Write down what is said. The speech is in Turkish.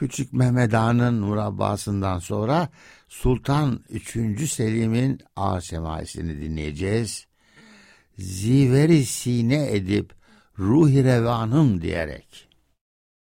Küçük Mehmed Ağa'nın murabbasından sonra Sultan 3. Selim'in ağır semaisini dinleyeceğiz. Ziveri sine edip ruhi revanım diyerek.